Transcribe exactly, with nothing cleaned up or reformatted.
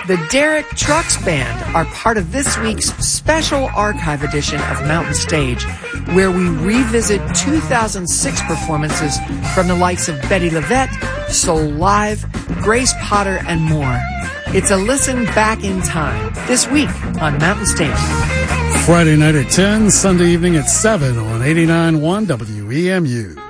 The Derek Trucks Band are part of this week's special archive edition of Mountain Stage, where we revisit two thousand six performances from the likes of Bettye LaVette, Soul Live, Grace Potter, and more. It's a listen back in time this week on Mountain Stage. Friday night at ten, Sunday evening at seven on eighty-nine point one W E M U.